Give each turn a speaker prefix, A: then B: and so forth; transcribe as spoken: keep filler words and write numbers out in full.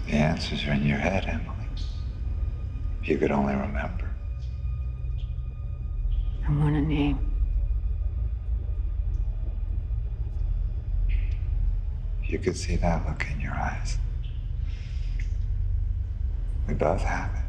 A: The answers are in your head, Emily. If you could only remember.
B: I want a name.
A: If you could see that look in your eyes. We both have it.